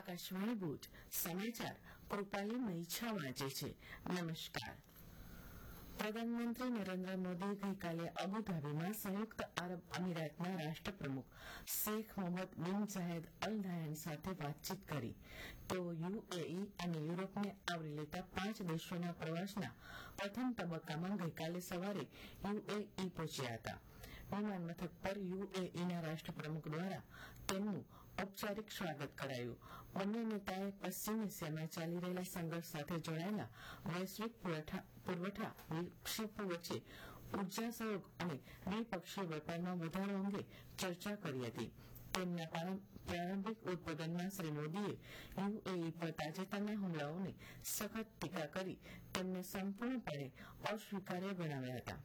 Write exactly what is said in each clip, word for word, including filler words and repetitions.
આકાશવાણી ભુજ સમાચાર કૃપાલી મૈછા વાંચે છે. નમસ્કાર. પ્રધાનમંત્રી નરેન્દ્ર મોદી ગઈકાલે અબુધાબીમાં સંયુક્ત આરબ અમીરાતના રાષ્ટ્રપ્રમુખ શેખ મોહમ્મદ બિન ઝાયદ અલ નાહયાન સાથે વાતચીત કરી. તેઓ યુએઈ અને યુરોપને આવરી લેતા પાંચ દેશોના પ્રવાસના પ્રથમ તબક્કામાં ગઈકાલે સવારે યુએઈ પહોંચ્યા હતા. વિમાન મથક પર યુએઈના રાષ્ટ્રપ્રમુખ દ્વારા તેમનું ઔપચારિક સ્વાગત કરાયું. બંને નેતાએ પશ્ચિમ એશિયામાં ચાલી રહેલા સંઘર્ષ સાથે જોડાયેલા વૈશ્વિક પુરવઠા વિક્ષેપો વચ્ચે ઉર્જા સહયોગ અને દ્વિપક્ષીય વેપારમાં વધારો અંગે ચર્ચા કરી હતી. તેમના પ્રારંભિક ઉદબોધનમાં શ્રી મોદીએ યુએઈ પર તાજેતરના હુમલાઓની સખત ટીકા કરી તેમને સંપૂર્ણપણે અસ્વીકાર્ય ગણાવ્યા હતા.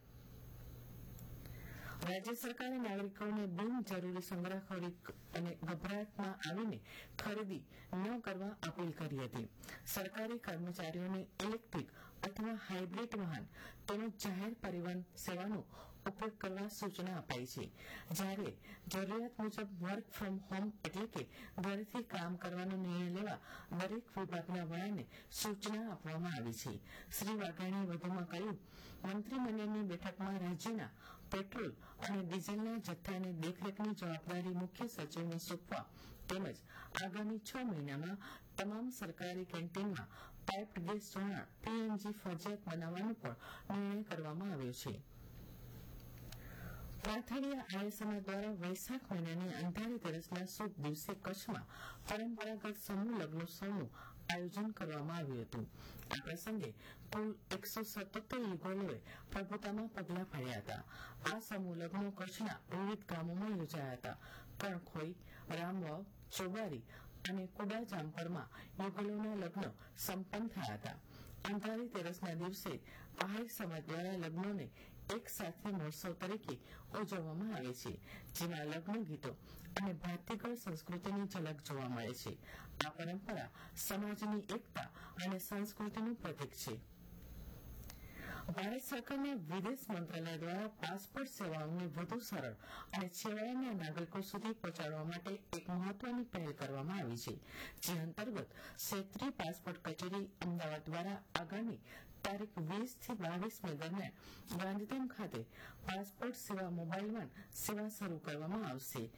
રાજ્ય સરકારે નાગરિકોને બિનજરૂરી સંગ્રહખોરી અને ગભરાટમાં આવીને ખરીદી ન કરવા અપીલ કરી હતી. સરકારી કર્મચારીઓને ઇલેક્ટ્રિક અથવા હાઇબ્રિડ વાહન તેમજ જાહેર પરિવહન સેવાનો ઉપયોગ કરવા સૂચના અપાઈ છે. જ્યારે જરૂરિયાત મુજબ વર્ક ફ્રોમ હોમ એટલે કે ઘરેથી કામ કરવાનો નિર્ણય લેવા દરેક વિભાગના વડાને સૂચના આપવામાં આવી છે. શ્રી વાઘાણીએ વધુમાં કહ્યું, મંત્રીમંડળની બેઠકમાં રાજ્યના પેટ્રોલ અને ડીઝલના જથ્થાની દેખરેખની જવાબદારી મુખ્ય સચિવને સોંપવા તેમજ આગામી છ મહિનામાં તમામ સરકારી કેન્ટીનમાં પાઇપ્ડ ગેસ જોડાણ પીએનજી ફરજિયાત બનાવવાનો પણ નિર્ણય કરવામાં આવ્યો છે. પ્રાથમિક આર્ય સમાજ દ્વારા વૈશાખ મહિનાની અંધારી તેરસના શુભ દિવસે કચ્છમાં પરંપરાગત સમૂહ લગ્નોત્સવનું આયોજન કરવામાં આવ્યું હતું. આ પ્રસંગે કુલ એકસો સત્યોતેર યુગલોએ પ્રભુતામાં પગલાં ભર્યા હતા. આ સમૂહ લગ્નો કચ્છના વિવિધ ગામોમાં યોજાયા હતા. કણખોઈ, રામવાવ, ચોબારી અને કુડા જામપરમાં યુગલોના લગ્ન સંપન્ન થયા હતા. અંધારી તેરસના દિવસે આહિર સમાજ દ્વારા લગ્નોને એક સાથે મહોત્સવ તરીકે ઉજવવામાં આવે છે, જેમાં લગ્ન ગીતો અને ભાતીગળ સંસ્કૃતિની ઝલક જોવા મળે છે. આ પરંપરા સમાજની એકતા અને સંસ્કૃતિનું પ્રતીક છે. ભારત સરકારના વિદેશ મંત્રાલય દ્વારા પાસપોર્ટ સેવાઓને વધુ સરળ અને છેવાડાના નાગરિકો સુધી પહોંચાડવા માટે એક મહત્વની પહેલ કરવામાં આવી છે. જે અંતર્ગત ક્ષેત્રીય પાસપોર્ટ કચેરી અમદાવાદ દ્વારા આગામી તારીખ વીસ થી બાવીસ મે દરમિયાન ગાંધીધામ ખાતે પાસપોર્ટ સેવા મોબાઈલ વાન સેવા શરૂ કરવામાં આવશે.